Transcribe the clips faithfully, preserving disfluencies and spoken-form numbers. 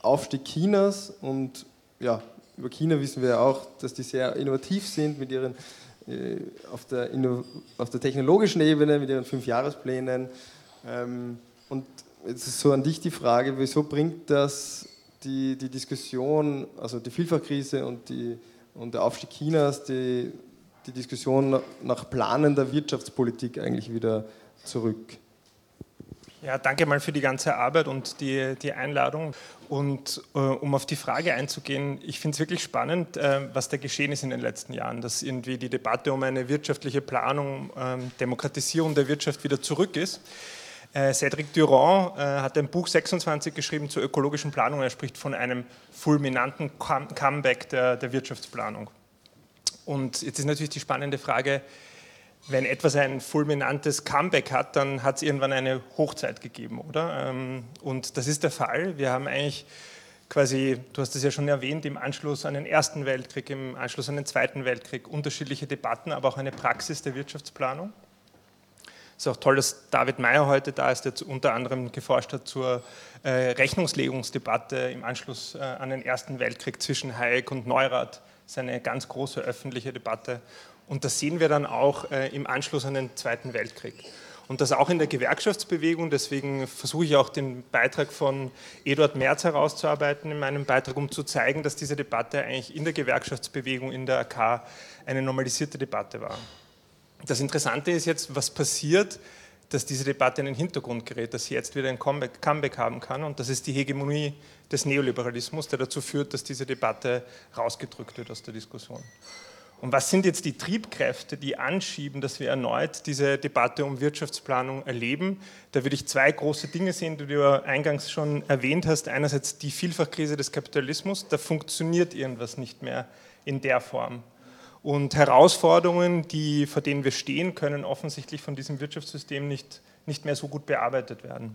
Aufstieg Chinas und ja, über China wissen wir ja auch, dass die sehr innovativ sind mit ihren, äh, auf, der auf der technologischen Ebene, mit ihren Fünfjahresplänen. Ähm, und jetzt ist so an dich die Frage, wieso bringt das die, die Diskussion, also die Vielfachkrise und, die, und der Aufstieg Chinas, die, die Diskussion nach planender Wirtschaftspolitik eigentlich wieder zurück? Ja, danke mal für die ganze Arbeit und die, die Einladung. Und äh, um auf die Frage einzugehen, ich finde es wirklich spannend, äh, was da geschehen ist in den letzten Jahren, dass irgendwie die Debatte um eine wirtschaftliche Planung, äh, Demokratisierung der Wirtschaft wieder zurück ist. Äh, Cédric Durand äh, hat ein Buch sechsundzwanzig geschrieben zur ökologischen Planung. Er spricht von einem fulminanten Comeback der, der Wirtschaftsplanung. Und jetzt ist natürlich die spannende Frage, wenn etwas ein fulminantes Comeback hat, dann hat es irgendwann eine Hochzeit gegeben, oder? Und das ist der Fall. Wir haben eigentlich quasi, du hast es ja schon erwähnt, im Anschluss an den Ersten Weltkrieg, im Anschluss an den Zweiten Weltkrieg unterschiedliche Debatten, aber auch eine Praxis der Wirtschaftsplanung. Es ist auch toll, dass David Meyer heute da ist, der unter anderem geforscht hat zur Rechnungslegungsdebatte im Anschluss an den Ersten Weltkrieg zwischen Hayek und Neurath. Das ist eine ganz große öffentliche Debatte. Und das sehen wir dann auch äh, im Anschluss an den Zweiten Weltkrieg. Und das auch in der Gewerkschaftsbewegung, deswegen versuche ich auch den Beitrag von Eduard Merz herauszuarbeiten in meinem Beitrag, um zu zeigen, dass diese Debatte eigentlich in der Gewerkschaftsbewegung, in der A K, eine normalisierte Debatte war. Das Interessante ist jetzt, was passiert, dass diese Debatte in den Hintergrund gerät, dass sie jetzt wieder ein Comeback, Comeback haben kann, und das ist die Hegemonie des Neoliberalismus, der dazu führt, dass diese Debatte rausgedrückt wird aus der Diskussion. Und was sind jetzt die Triebkräfte, die anschieben, dass wir erneut diese Debatte um Wirtschaftsplanung erleben? Da würde ich zwei große Dinge sehen, die du eingangs schon erwähnt hast. Einerseits die Vielfachkrise des Kapitalismus, da funktioniert irgendwas nicht mehr in der Form. Und Herausforderungen, die, vor denen wir stehen, können offensichtlich von diesem Wirtschaftssystem nicht, nicht mehr so gut bearbeitet werden.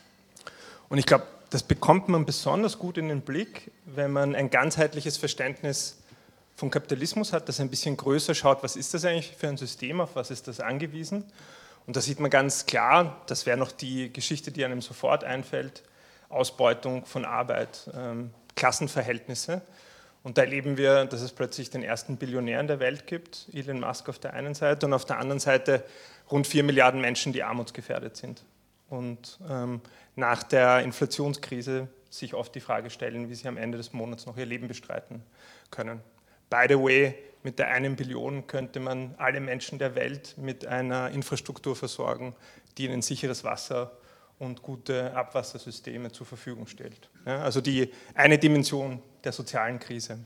Und ich glaube, das bekommt man besonders gut in den Blick, wenn man ein ganzheitliches Verständnis vom Kapitalismus hat, das ein bisschen größer schaut, was ist das eigentlich für ein System, auf was ist das angewiesen. Und da sieht man ganz klar, das wäre noch die Geschichte, die einem sofort einfällt, Ausbeutung von Arbeit, ähm, Klassenverhältnisse. Und da erleben wir, dass es plötzlich den ersten Billionär in der Welt gibt, Elon Musk auf der einen Seite, und auf der anderen Seite rund vier Milliarden Menschen, die armutsgefährdet sind. Und ähm, nach der Inflationskrise sich oft die Frage stellen, wie sie am Ende des Monats noch ihr Leben bestreiten können. By the way, mit der einen Billion könnte man alle Menschen der Welt mit einer Infrastruktur versorgen, die ihnen sicheres Wasser und gute Abwassersysteme zur Verfügung stellt. Ja, also die eine Dimension der sozialen Krise.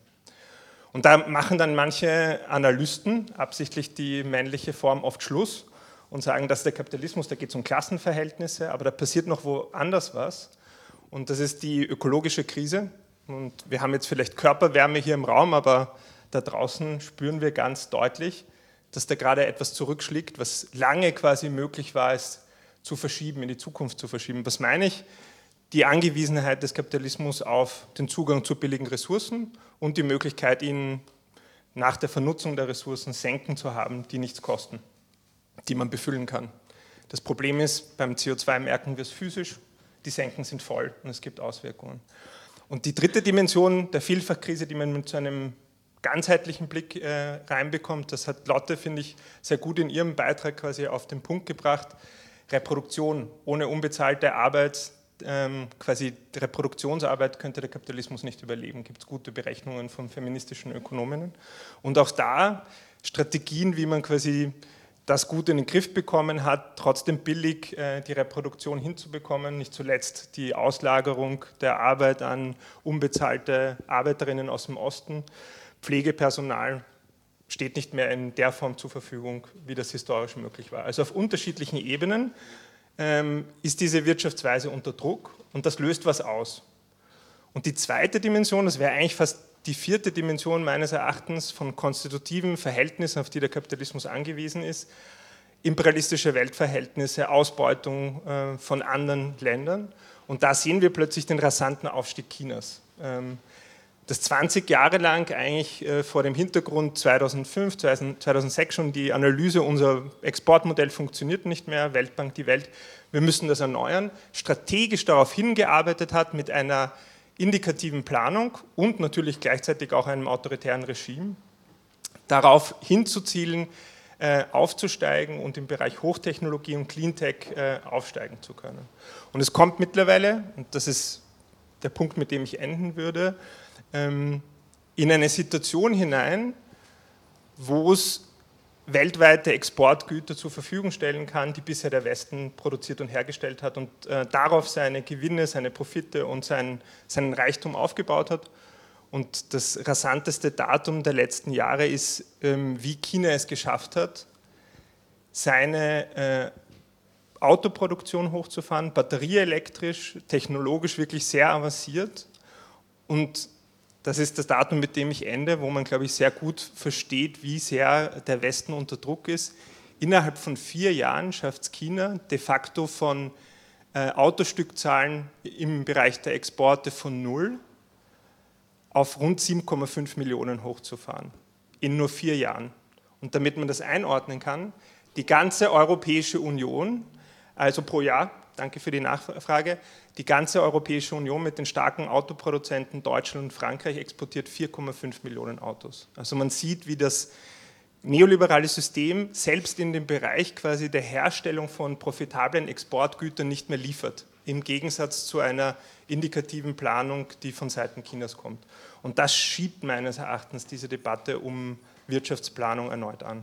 Und da machen dann manche Analysten absichtlich die männliche Form oft Schluss und sagen, dass der Kapitalismus, da geht es um Klassenverhältnisse, aber da passiert noch woanders was. Und das ist die ökologische Krise. Und wir haben jetzt vielleicht Körperwärme hier im Raum, aber da draußen spüren wir ganz deutlich, dass da gerade etwas zurückschlägt, was lange quasi möglich war, es zu verschieben, in die Zukunft zu verschieben. Was meine ich? Die Angewiesenheit des Kapitalismus auf den Zugang zu billigen Ressourcen und die Möglichkeit, ihn nach der Vernutzung der Ressourcen Senken zu haben, die nichts kosten, die man befüllen kann. Das Problem ist, beim C O zwei merken wir es physisch, die Senken sind voll und es gibt Auswirkungen. Und die dritte Dimension der Vielfachkrise, die man mit so einem ganzheitlichen Blick äh, reinbekommt, das hat Lotte, finde ich, sehr gut in ihrem Beitrag quasi auf den Punkt gebracht. Reproduktion ohne unbezahlte Arbeit, ähm, quasi Reproduktionsarbeit könnte der Kapitalismus nicht überleben. Gibt es gute Berechnungen von feministischen Ökonominnen. Und auch da Strategien, wie man quasi das gut in den Griff bekommen hat, trotzdem billig äh, die Reproduktion hinzubekommen, nicht zuletzt die Auslagerung der Arbeit an unbezahlte Arbeiterinnen aus dem Osten. Pflegepersonal steht nicht mehr in der Form zur Verfügung, wie das historisch möglich war. Also auf unterschiedlichen Ebenen ähm, ist diese Wirtschaftsweise unter Druck und das löst was aus. Und die zweite Dimension, das wäre eigentlich fast die vierte Dimension meines Erachtens von konstitutiven Verhältnissen, auf die der Kapitalismus angewiesen ist, imperialistische Weltverhältnisse, Ausbeutung äh, von anderen Ländern. Und da sehen wir plötzlich den rasanten Aufstieg Chinas. Ähm, das zwanzig Jahre lang eigentlich äh, vor dem Hintergrund zweitausendfünf, zweitausendsechs schon die Analyse, unser Exportmodell funktioniert nicht mehr, Weltbank, die Welt, wir müssen das erneuern, strategisch darauf hingearbeitet hat mit einer indikativen Planung und natürlich gleichzeitig auch einem autoritären Regime darauf hinzuzielen, äh, aufzusteigen und im Bereich Hochtechnologie und Cleantech äh, aufsteigen zu können. Und es kommt mittlerweile, und das ist der Punkt, mit dem ich enden würde, ähm, in eine Situation hinein, wo es weltweite Exportgüter zur Verfügung stellen kann, die bisher der Westen produziert und hergestellt hat und äh, darauf seine Gewinne, seine Profite und sein, seinen Reichtum aufgebaut hat. Und das rasanteste Datum der letzten Jahre ist, ähm, wie China es geschafft hat, seine äh, Autoproduktion hochzufahren, batterieelektrisch, technologisch wirklich sehr avanciert. Und das ist das Datum, mit dem ich ende, wo man, glaube ich, sehr gut versteht, wie sehr der Westen unter Druck ist. Innerhalb von vier Jahren schafft es China de facto von äh, Autostückzahlen im Bereich der Exporte von null auf rund sieben Komma fünf Millionen hochzufahren. In nur vier Jahren. Und damit man das einordnen kann, die ganze Europäische Union, also pro Jahr, danke für die Nachfrage, die ganze Europäische Union mit den starken Autoproduzenten Deutschland und Frankreich exportiert vier Komma fünf Millionen Autos. Also man sieht, wie das neoliberale System selbst in dem Bereich quasi der Herstellung von profitablen Exportgütern nicht mehr liefert, im Gegensatz zu einer indikativen Planung, die von Seiten Chinas kommt. Und das schiebt meines Erachtens diese Debatte um Wirtschaftsplanung erneut an.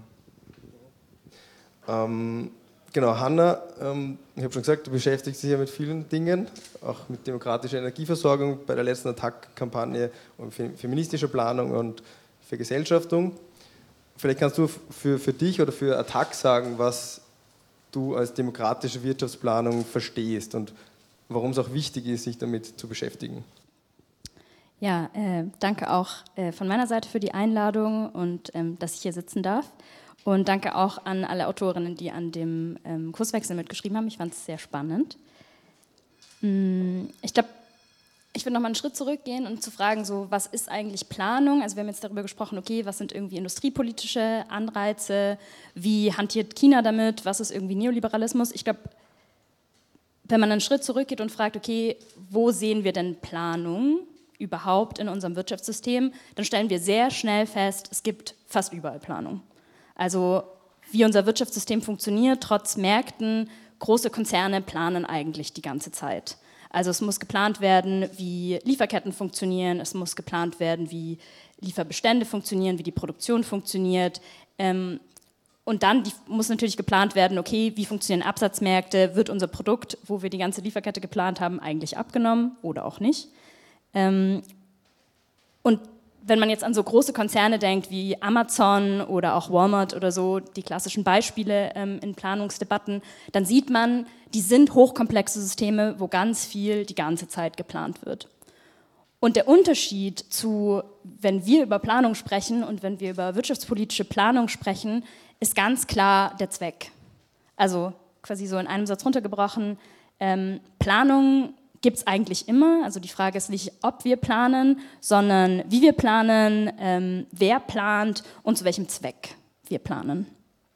Ähm Genau, Hanna, ähm, ich habe schon gesagt, du beschäftigst dich ja mit vielen Dingen, auch mit demokratischer Energieversorgung, bei der letzten Attac-Kampagne und feministischer Planung und Vergesellschaftung. Vielleicht kannst du für, für dich oder für Attac sagen, was du als demokratische Wirtschaftsplanung verstehst und warum es auch wichtig ist, sich damit zu beschäftigen. Ja, äh, danke auch äh, von meiner Seite für die Einladung und ähm, dass ich hier sitzen darf. Und danke auch an alle Autorinnen, die an dem ähm, Kurswechsel mitgeschrieben haben. Ich fand es sehr spannend. Ich glaube, ich würde noch mal einen Schritt zurückgehen und zu fragen, so, was ist eigentlich Planung? Also wir haben jetzt darüber gesprochen, okay, was sind irgendwie industriepolitische Anreize? Wie hantiert China damit? Was ist irgendwie Neoliberalismus? Ich glaube, wenn man einen Schritt zurückgeht und fragt, okay, wo sehen wir denn Planung überhaupt in unserem Wirtschaftssystem, dann stellen wir sehr schnell fest, es gibt fast überall Planung. Also wie unser Wirtschaftssystem funktioniert, trotz Märkten, große Konzerne planen eigentlich die ganze Zeit. Also es muss geplant werden, wie Lieferketten funktionieren, es muss geplant werden, wie Lieferbestände funktionieren, wie die Produktion funktioniert. Ähm, und dann die, muss natürlich geplant werden, okay, wie funktionieren Absatzmärkte, wird unser Produkt, wo wir die ganze Lieferkette geplant haben, eigentlich abgenommen oder auch nicht. Ähm, und wenn man jetzt an so große Konzerne denkt wie Amazon oder auch Walmart oder so, die klassischen Beispiele ähm, in Planungsdebatten, dann sieht man, die sind hochkomplexe Systeme, wo ganz viel die ganze Zeit geplant wird. Und der Unterschied zu, wenn wir über Planung sprechen und wenn wir über wirtschaftspolitische Planung sprechen, ist ganz klar der Zweck. Also quasi so in einem Satz runtergebrochen, ähm, Planung gibt es eigentlich immer. Also die Frage ist nicht, ob wir planen, sondern wie wir planen, ähm, wer plant und zu welchem Zweck wir planen.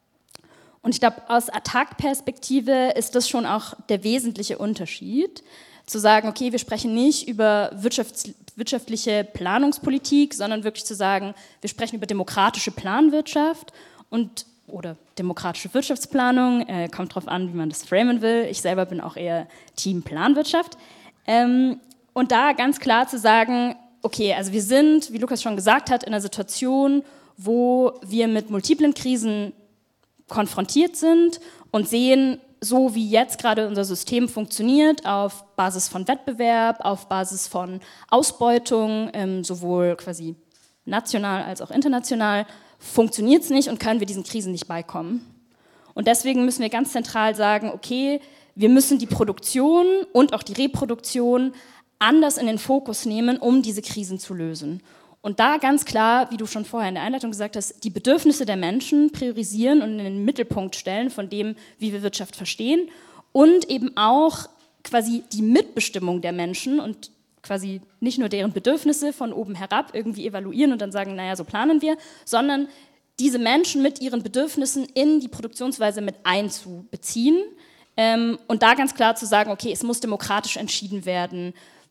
Und ich glaube, aus Attac-Perspektive ist das schon auch der wesentliche Unterschied, zu sagen, okay, wir sprechen nicht über wirtschafts- wirtschaftliche Planungspolitik, sondern wirklich zu sagen, wir sprechen über demokratische Planwirtschaft und oder demokratische Wirtschaftsplanung, äh, kommt darauf an, wie man das framen will. Ich selber bin auch eher Team Planwirtschaft. Ähm, und da ganz klar zu sagen, okay, also wir sind, wie Lukas schon gesagt hat, in einer Situation, wo wir mit multiplen Krisen konfrontiert sind und sehen, so wie jetzt gerade unser System funktioniert, auf Basis von Wettbewerb, auf Basis von Ausbeutung, ähm, sowohl quasi national als auch international, funktioniert es nicht und können wir diesen Krisen nicht beikommen. Und deswegen müssen wir ganz zentral sagen, okay, wir müssen die Produktion und auch die Reproduktion anders in den Fokus nehmen, um diese Krisen zu lösen. Und da ganz klar, wie du schon vorher in der Einleitung gesagt hast, die Bedürfnisse der Menschen priorisieren und in den Mittelpunkt stellen von dem, wie wir Wirtschaft verstehen und eben auch quasi die Mitbestimmung der Menschen und quasi nicht nur deren Bedürfnisse von oben herab irgendwie evaluieren und dann sagen, naja, so planen wir, sondern diese Menschen mit ihren Bedürfnissen in die Produktionsweise mit einzubeziehen ähm, und da ganz klar zu sagen, okay, es muss demokratisch entschieden werden,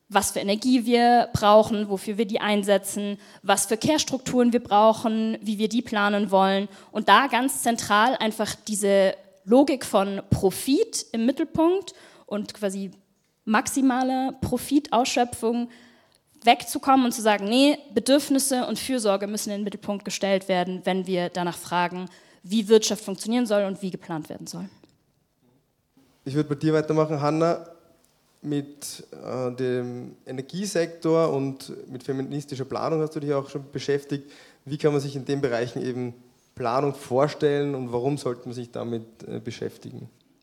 was für Energie wir brauchen, wofür wir die einsetzen, was für Care-Strukturen wir brauchen, wie wir die planen wollen. Und da ganz zentral einfach diese Logik von Profit im Mittelpunkt und quasi maximaler Profitausschöpfung wegzukommen und zu sagen, nee, Bedürfnisse und Fürsorge müssen in den Mittelpunkt gestellt werden, wenn wir danach fragen, wie Wirtschaft funktionieren soll und wie geplant werden soll. Ich würde bei dir weitermachen, Hanna. Mit äh, dem Energiesektor und mit feministischer Planung hast du dich auch schon beschäftigt. Wie kann man sich in den Bereichen eben Planung vorstellen und warum sollte man sich damit äh, beschäftigen?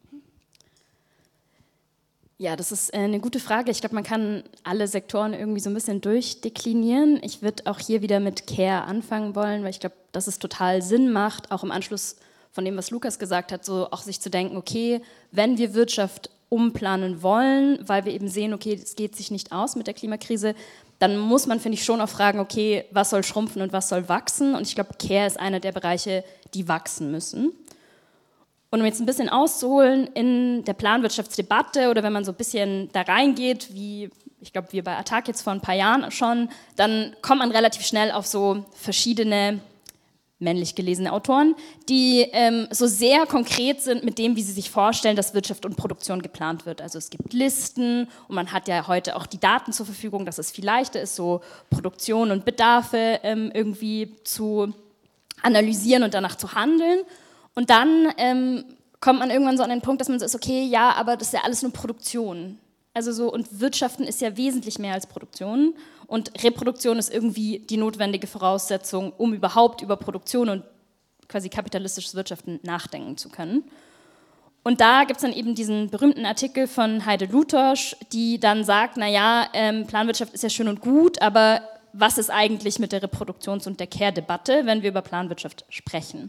Ja, das ist eine gute Frage. Ich glaube, man kann alle Sektoren irgendwie so ein bisschen durchdeklinieren. Ich würde auch hier wieder mit Care anfangen wollen, weil ich glaube, dass es total Sinn macht, auch im Anschluss von dem, was Lukas gesagt hat, so auch sich zu denken, okay, wenn wir Wirtschaft umplanen wollen, weil wir eben sehen, okay, es geht sich nicht aus mit der Klimakrise, dann muss man, finde ich, schon auch fragen, okay, was soll schrumpfen und was soll wachsen? Und ich glaube, Care ist einer der Bereiche, die wachsen müssen. Und um jetzt ein bisschen auszuholen in der Planwirtschaftsdebatte oder wenn man so ein bisschen da reingeht, wie ich glaube, wir bei Attac jetzt vor ein paar Jahren schon, dann kommt man relativ schnell auf so verschiedene männlich gelesene Autoren, die ähm, so sehr konkret sind mit dem, wie sie sich vorstellen, dass Wirtschaft und Produktion geplant wird. Also es gibt Listen und man hat ja heute auch die Daten zur Verfügung, dass es viel leichter ist, so Produktion und Bedarfe ähm, irgendwie zu analysieren und danach zu handeln. Und dann ähm, kommt man irgendwann so an den Punkt, dass man so ist, okay, ja, aber das ist ja alles nur Produktion. Also so, und Wirtschaften ist ja wesentlich mehr als Produktion. Und Reproduktion ist irgendwie die notwendige Voraussetzung, um überhaupt über Produktion und quasi kapitalistisches Wirtschaften nachdenken zu können. Und da gibt es dann eben diesen berühmten Artikel von Heide Lutosch, die dann sagt, naja, ähm, Planwirtschaft ist ja schön und gut, aber was ist eigentlich mit der Reproduktions- und der Care-Debatte, wenn wir über Planwirtschaft sprechen?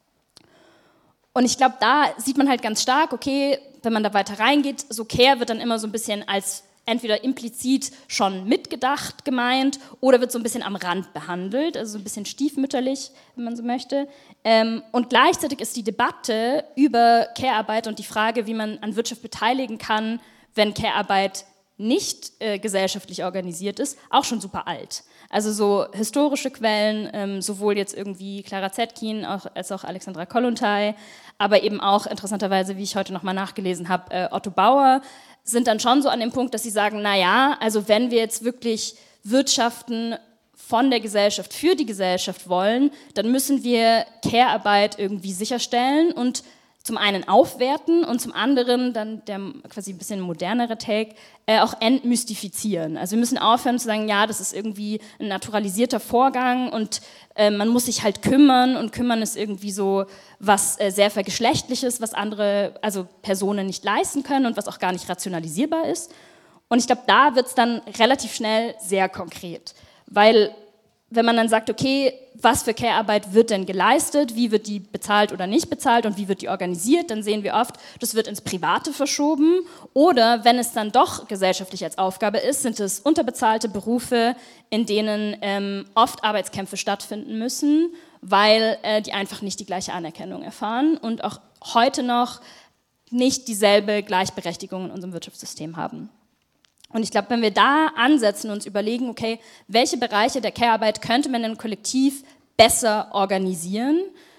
Und ich glaube, da sieht man halt ganz stark, okay, wenn man da weiter reingeht, so Care wird dann immer so ein bisschen als entweder implizit schon mitgedacht gemeint oder wird so ein bisschen am Rand behandelt, also so ein bisschen stiefmütterlich, wenn man so möchte. Und gleichzeitig ist die Debatte über Care-Arbeit und die Frage, wie man an Wirtschaft beteiligen kann, wenn Care-Arbeit nicht äh, gesellschaftlich organisiert ist, auch schon super alt. Also so historische Quellen, ähm, sowohl jetzt irgendwie Clara Zetkin auch, als auch Alexandra Kollontai, aber eben auch interessanterweise, wie ich heute nochmal nachgelesen habe, äh, Otto Bauer, sind dann schon so an dem Punkt, dass sie sagen, naja, also wenn wir jetzt wirklich Wirtschaften von der Gesellschaft für die Gesellschaft wollen, dann müssen wir Care-Arbeit irgendwie sicherstellen und zum einen aufwerten und zum anderen, dann der quasi ein bisschen modernere Take, äh, auch entmystifizieren. Also wir müssen aufhören zu sagen, ja, das ist irgendwie ein naturalisierter Vorgang und äh, man muss sich halt kümmern und kümmern ist irgendwie so was äh, sehr vergeschlechtliches, was andere, also Personen nicht leisten können und was auch gar nicht rationalisierbar ist. Und ich glaube, da wird es dann relativ schnell sehr konkret, weil wenn man dann sagt, okay, was für Care-Arbeit wird denn geleistet, wie wird die bezahlt oder nicht bezahlt und wie wird die organisiert, dann sehen wir oft, das wird ins Private verschoben oder wenn es dann doch gesellschaftlich als Aufgabe ist, sind es unterbezahlte Berufe, in denen ähm, oft Arbeitskämpfe stattfinden müssen, weil äh, die einfach nicht die gleiche Anerkennung erfahren und auch heute noch nicht dieselbe Gleichberechtigung in unserem Wirtschaftssystem haben. Und ich glaube, wenn wir da ansetzen und uns überlegen, okay, welche Bereiche der Care-Arbeit könnte man im Kollektiv besser organisieren,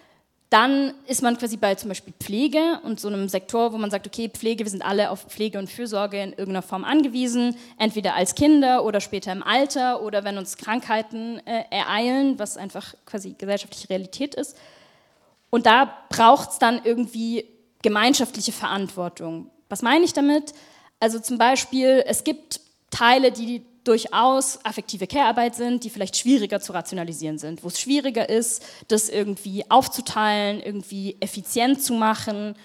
dann ist man quasi bei zum Beispiel Pflege und so einem Sektor, wo man sagt, okay, Pflege, wir sind alle auf Pflege und Fürsorge in irgendeiner Form angewiesen, entweder als Kinder oder später im Alter oder wenn uns Krankheiten äh, ereilen, was einfach quasi gesellschaftliche Realität ist. Und da braucht es dann irgendwie gemeinschaftliche Verantwortung. Was meine ich damit? Also zum Beispiel, es gibt Teile, die durchaus affektive Care-Arbeit sind, die vielleicht schwieriger zu rationalisieren sind, wo es schwieriger ist, das irgendwie aufzuteilen, irgendwie effizient zu machen.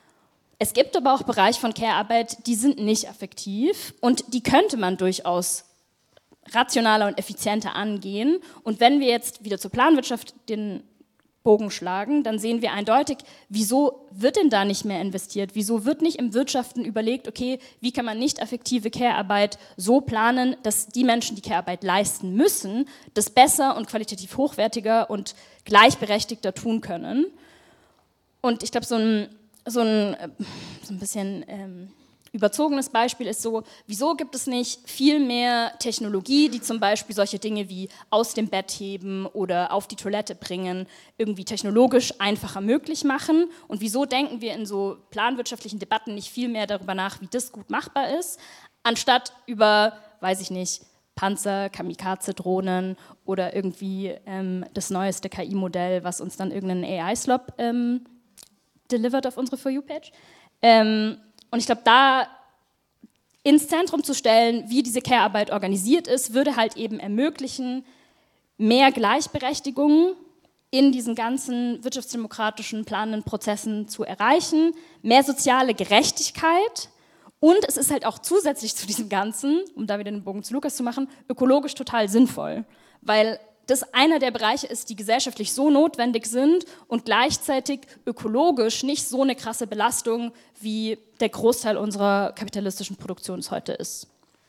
Es gibt aber auch Bereiche von Care-Arbeit, die sind nicht affektiv und die könnte man durchaus rationaler und effizienter angehen. Und wenn wir jetzt wieder zur Planwirtschaft den Bogen schlagen, dann sehen wir eindeutig, wieso wird denn da nicht mehr investiert? Wieso wird nicht im Wirtschaften überlegt, okay, wie kann man nicht affektive Care-Arbeit so planen, dass die Menschen, die Care-Arbeit leisten müssen, das besser und qualitativ hochwertiger und gleichberechtigter tun können? Und ich glaube, so ein, so ein, so ein bisschen ähm, überzogenes Beispiel ist so, wieso gibt es nicht viel mehr Technologie, die zum Beispiel solche Dinge wie aus dem Bett heben oder auf die Toilette bringen, irgendwie technologisch einfacher möglich machen? Und wieso denken wir in so planwirtschaftlichen Debatten nicht viel mehr darüber nach, wie das gut machbar ist, anstatt über, weiß ich nicht, Panzer, Kamikaze-Drohnen oder irgendwie ähm, das neueste K I-Modell, was uns dann irgendeinen A I-Slop ähm, delivert auf unsere For You-Page. Ähm, und ich glaube, da ins Zentrum zu stellen, wie diese Care-Arbeit organisiert ist, würde halt eben ermöglichen, mehr Gleichberechtigung in diesen ganzen wirtschaftsdemokratischen planenden Prozessen zu erreichen, mehr soziale Gerechtigkeit. Und es ist halt auch zusätzlich zu diesem Ganzen, um da wieder den Bogen zu Lukas zu machen, ökologisch total sinnvoll, weil das einer der Bereiche ist, die gesellschaftlich so notwendig sind und gleichzeitig ökologisch nicht so eine krasse Belastung, wie der Großteil unserer kapitalistischen Produktion es heute ist.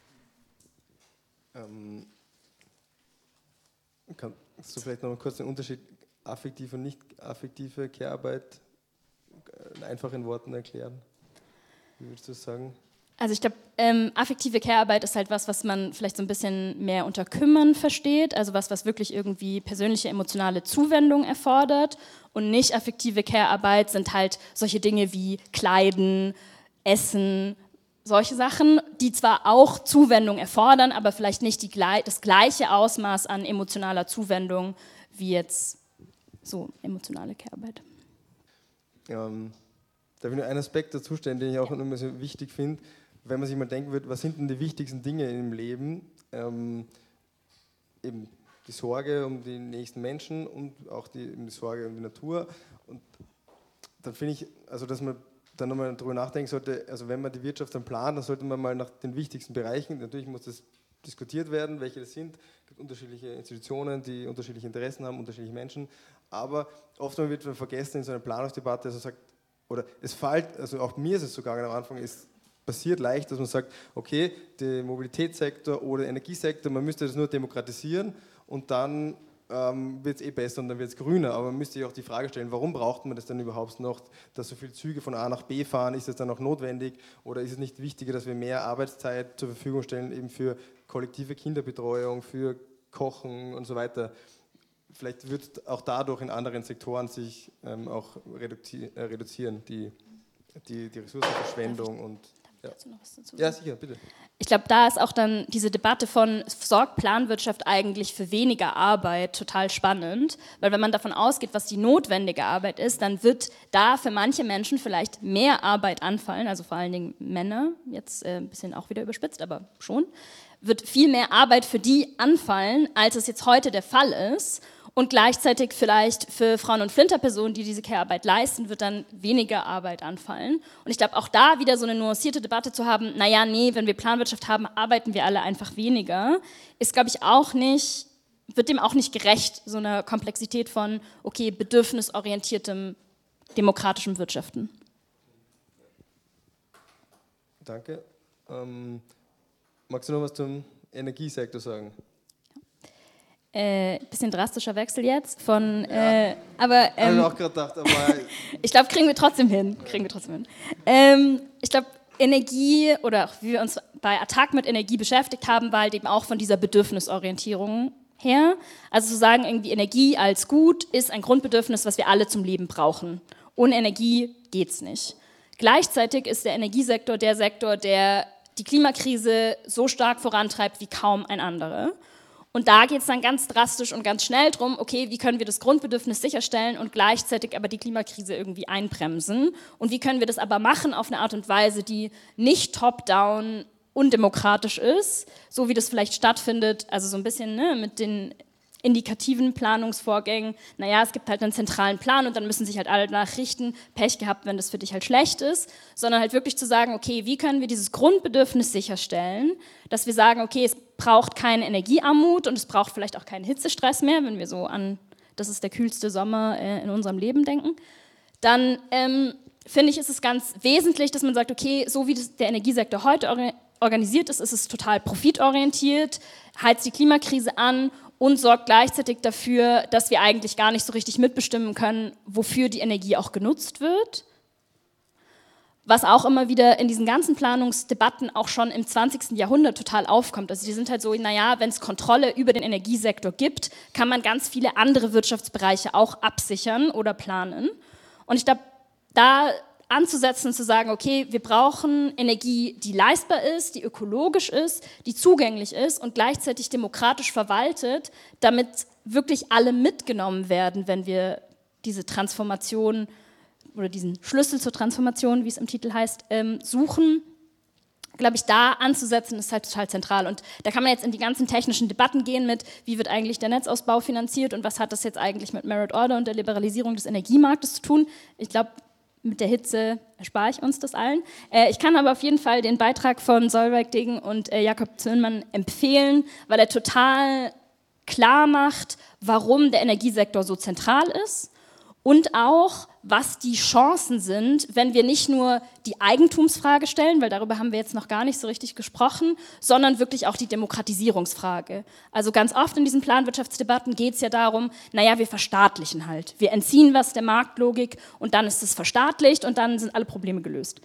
Ähm, kannst du vielleicht noch mal kurz den Unterschied affektive und nicht affektive Care-Arbeit einfach in Worten erklären? Wie würdest du das sagen? Also ich glaube, ähm, affektive Care-Arbeit ist halt was, was man vielleicht so ein bisschen mehr unter Kümmern versteht, also was, was wirklich irgendwie persönliche, emotionale Zuwendung erfordert, und nicht affektive Care-Arbeit sind halt solche Dinge wie Kleiden, Essen, solche Sachen, die zwar auch Zuwendung erfordern, aber vielleicht nicht die, das gleiche Ausmaß an emotionaler Zuwendung wie jetzt so emotionale Care-Arbeit. Ähm, da will ich nur einen Aspekt dazu stellen, den ich auch immer so wichtig finde, wenn man sich mal denken wird, was sind denn die wichtigsten Dinge im Leben? Ähm, eben die Sorge um die nächsten Menschen und auch die, die Sorge um die Natur. Und dann finde ich, also dass man dann nochmal darüber nachdenken sollte, also wenn man die Wirtschaft dann plant, dann sollte man mal nach den wichtigsten Bereichen, natürlich muss das diskutiert werden, welche das sind. Es gibt unterschiedliche Institutionen, die unterschiedliche Interessen haben, unterschiedliche Menschen, aber oft wird man vergessen in so einer Planungsdebatte, also sagt, oder es fällt, also auch mir ist es so gegangen am Anfang, es passiert leicht, dass man sagt, okay, der Mobilitätssektor oder der Energiesektor, man müsste das nur demokratisieren und dann ähm, wird es eh besser und dann wird es grüner, aber man müsste sich auch die Frage stellen, warum braucht man das dann überhaupt noch, dass so viele Züge von A nach B fahren, ist das dann auch notwendig oder ist es nicht wichtiger, dass wir mehr Arbeitszeit zur Verfügung stellen, eben für kollektive Kinderbetreuung, für Kochen und so weiter. Vielleicht wird auch dadurch in anderen Sektoren sich ähm, auch reduzi- äh, reduzieren, die, die, die Ressourcenverschwendung und ja. Dazu noch was dazu? Ja, sicher, bitte. Ich glaube, da ist auch dann diese Debatte von, sorgt Planwirtschaft eigentlich für weniger Arbeit, total spannend, weil wenn man davon ausgeht, was die notwendige Arbeit ist, dann wird da für manche Menschen vielleicht mehr Arbeit anfallen, also vor allen Dingen Männer, jetzt äh, ein bisschen auch wieder überspitzt, aber schon, wird viel mehr Arbeit für die anfallen, als es jetzt heute der Fall ist. Und gleichzeitig vielleicht für Frauen- und Flinterpersonen, die diese Care-Arbeit leisten, wird dann weniger Arbeit anfallen. Und ich glaube, auch da wieder so eine nuancierte Debatte zu haben, naja, nee, wenn wir Planwirtschaft haben, arbeiten wir alle einfach weniger, ist, glaube ich, auch nicht, wird dem auch nicht gerecht, so eine Komplexität von, okay, bedürfnisorientiertem, demokratischem Wirtschaften. Danke. Ähm, magst du noch was zum Energiesektor sagen? Äh, bisschen drastischer Wechsel jetzt von, Ja. äh, aber ähm, Habe ich auch gerade gedacht, aber ich glaube, kriegen wir trotzdem hin. Kriegen wir trotzdem hin. Ähm, ich glaube, Energie oder auch wie wir uns bei Attac mit Energie beschäftigt haben, war halt eben auch von dieser Bedürfnisorientierung her. Also zu sagen, irgendwie Energie als Gut ist ein Grundbedürfnis, was wir alle zum Leben brauchen. Ohne Energie geht's nicht. Gleichzeitig ist der Energiesektor der Sektor, der die Klimakrise so stark vorantreibt wie kaum ein anderer. Und da geht es dann ganz drastisch und ganz schnell drum, okay, wie können wir das Grundbedürfnis sicherstellen und gleichzeitig aber die Klimakrise irgendwie einbremsen? Und wie können wir das aber machen auf eine Art und Weise, die nicht top-down undemokratisch ist, so wie das vielleicht stattfindet, also so ein bisschen ne, mit den indikativen Planungsvorgängen, naja, es gibt halt einen zentralen Plan und dann müssen sich halt alle danach richten, Pech gehabt, wenn das für dich halt schlecht ist, sondern halt wirklich zu sagen, okay, wie können wir dieses Grundbedürfnis sicherstellen, dass wir sagen, okay, es braucht keine Energiearmut und es braucht vielleicht auch keinen Hitzestress mehr, wenn wir so an, das ist der kühlste Sommer äh, in unserem Leben denken, dann ähm, finde ich, ist es ganz wesentlich, dass man sagt, okay, so wie das, der Energiesektor heute or- organisiert ist, ist es total profitorientiert, heizt die Klimakrise an und sorgt gleichzeitig dafür, dass wir eigentlich gar nicht so richtig mitbestimmen können, wofür die Energie auch genutzt wird. was auch immer wieder in diesen ganzen Planungsdebatten auch schon im zwanzigsten Jahrhundert total aufkommt. Also die sind halt so, naja, wenn es Kontrolle über den Energiesektor gibt, kann man ganz viele andere Wirtschaftsbereiche auch absichern oder planen. Und ich glaube, da anzusetzen und zu sagen, okay, wir brauchen Energie, die leistbar ist, die ökologisch ist, die zugänglich ist und gleichzeitig demokratisch verwaltet, damit wirklich alle mitgenommen werden, wenn wir diese Transformation oder diesen Schlüssel zur Transformation, wie es im Titel heißt, ähm, suchen, glaube ich, da anzusetzen, ist halt total zentral. Und da kann man jetzt in die ganzen technischen Debatten gehen mit, wie wird eigentlich der Netzausbau finanziert und was hat das jetzt eigentlich mit Merit Order und der Liberalisierung des Energiemarktes zu tun. Ich glaube, mit der Hitze erspare ich uns das allen. Äh, ich kann aber auf jeden Fall den Beitrag von Solveig Degen und äh, Jakob Zöhnmann empfehlen, weil er total klar macht, warum der Energiesektor so zentral ist und auch, was die Chancen sind, wenn wir nicht nur die Eigentumsfrage stellen, weil darüber haben wir jetzt noch gar nicht so richtig gesprochen, sondern wirklich auch die Demokratisierungsfrage. Also ganz oft in diesen Planwirtschaftsdebatten geht es ja darum, naja, wir verstaatlichen halt. Wir entziehen was der Marktlogik und dann ist es verstaatlicht und dann sind alle Probleme gelöst.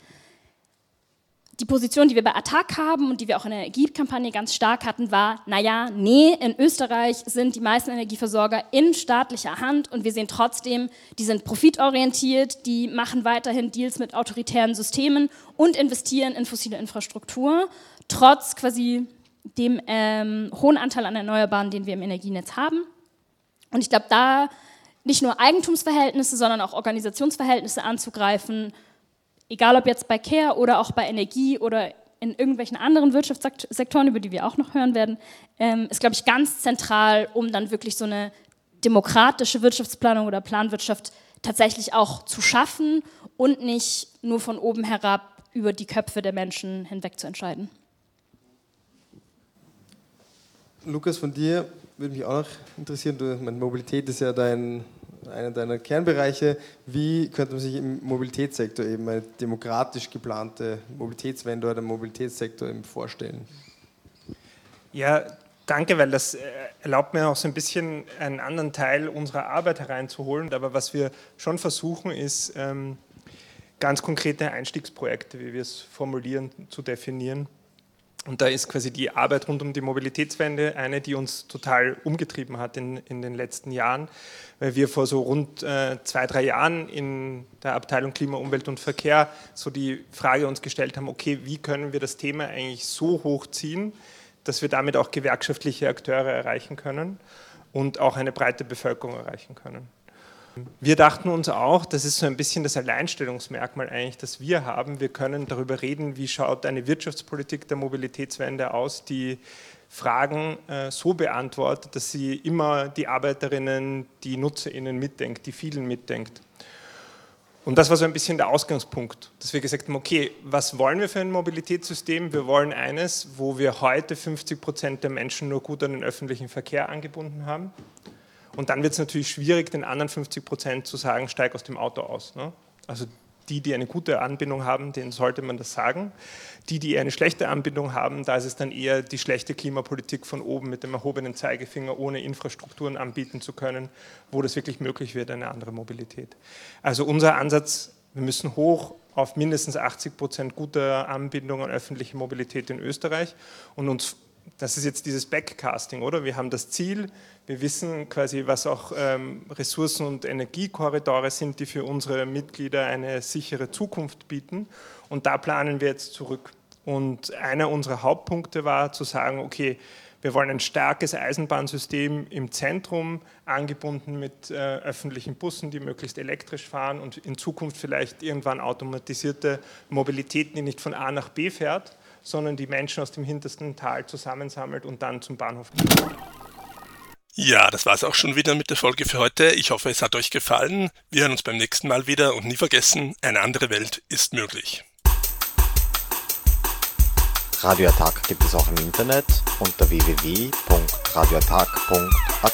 Die Position, die wir bei Attac haben und die wir auch in der Energiekampagne ganz stark hatten, war, naja, nee, in Österreich sind die meisten Energieversorger in staatlicher Hand und wir sehen trotzdem, die sind profitorientiert, die machen weiterhin Deals mit autoritären Systemen und investieren in fossile Infrastruktur, trotz quasi dem ähm, hohen Anteil an Erneuerbaren, den wir im Energienetz haben. Und ich glaube, da nicht nur Eigentumsverhältnisse, sondern auch Organisationsverhältnisse anzugreifen, egal ob jetzt bei Care oder auch bei Energie oder in irgendwelchen anderen Wirtschaftssektoren, über die wir auch noch hören werden, ähm, ist, glaube ich, ganz zentral, um dann wirklich so eine demokratische Wirtschaftsplanung oder Planwirtschaft tatsächlich auch zu schaffen und nicht nur von oben herab über die Köpfe der Menschen hinweg zu entscheiden. Lukas, von dir würde mich auch noch interessieren, du, meine, Mobilität ist ja dein, einer deiner Kernbereiche. Wie könnte man sich im Mobilitätssektor eben eine demokratisch geplante Mobilitätswende oder Mobilitätssektor eben vorstellen? Ja, danke, weil das erlaubt mir auch so ein bisschen einen anderen Teil unserer Arbeit hereinzuholen. Aber was wir schon versuchen, ist ähm, ganz konkrete Einstiegsprojekte, wie wir es formulieren, zu definieren. Und da ist quasi die Arbeit rund um die Mobilitätswende eine, die uns total umgetrieben hat in, in den letzten Jahren, weil wir vor so rund äh, zwei, drei Jahren in der Abteilung Klima, Umwelt und Verkehr so die Frage uns gestellt haben, okay, wie können wir das Thema eigentlich so hochziehen, dass wir damit auch gewerkschaftliche Akteure erreichen können und auch eine breite Bevölkerung erreichen können. Wir dachten uns auch, das ist so ein bisschen das Alleinstellungsmerkmal eigentlich, das wir haben. Wir können darüber reden, wie schaut eine Wirtschaftspolitik der Mobilitätswende aus, die Fragen äh, so beantwortet, dass sie immer die Arbeiterinnen, die NutzerInnen mitdenkt, die vielen mitdenkt. Und das war so ein bisschen der Ausgangspunkt, dass wir gesagt haben, okay, was wollen wir für ein Mobilitätssystem? Wir wollen eines, wo wir heute fünfzig Prozent der Menschen nur gut an den öffentlichen Verkehr angebunden haben. Und dann wird es natürlich schwierig, den anderen fünfzig Prozent zu sagen, steig aus dem Auto aus. Ne? Also die, die eine gute Anbindung haben, denen sollte man das sagen. Die, die eine schlechte Anbindung haben, da ist es dann eher die schlechte Klimapolitik von oben mit dem erhobenen Zeigefinger, ohne Infrastrukturen anbieten zu können, wo das wirklich möglich wird, eine andere Mobilität. Also unser Ansatz, wir müssen hoch auf mindestens achtzig Prozent guter Anbindung an öffentliche Mobilität in Österreich und uns, das ist jetzt dieses Backcasting, oder? Wir haben das Ziel, wir wissen quasi, was auch ähm, Ressourcen- und Energiekorridore sind, die für unsere Mitglieder eine sichere Zukunft bieten. Und da planen wir jetzt zurück. Und einer unserer Hauptpunkte war zu sagen, okay, wir wollen ein starkes Eisenbahnsystem im Zentrum, angebunden mit äh, öffentlichen Bussen, die möglichst elektrisch fahren und in Zukunft vielleicht irgendwann automatisierte Mobilitäten, die nicht von A nach B fährt, sondern die Menschen aus dem hintersten Tal zusammensammelt und dann zum Bahnhof geht. Ja, das war es auch schon wieder mit der Folge für heute. Ich hoffe, es hat euch gefallen. Wir hören uns beim nächsten Mal wieder und nie vergessen, eine andere Welt ist möglich. Radio Attac gibt es auch im Internet unter w w w punkt radio attac punkt a t.